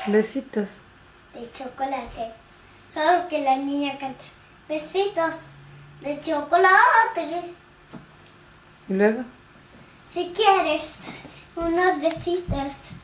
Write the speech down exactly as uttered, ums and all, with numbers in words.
Besitos. De chocolate. Solo que la niña canta. Besitos de chocolate. ¿Y luego? Si quieres unos besitos.